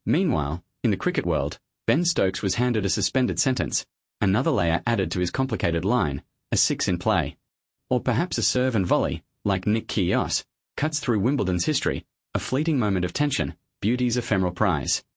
Meanwhile, in the cricket world, Ben Stokes was handed a suspended sentence, another layer added to his complicated line, a six in play. Or perhaps a serve and volley, like Nick Kyrgios, cuts through Wimbledon's history, a fleeting moment of tension, beauty's ephemeral prize.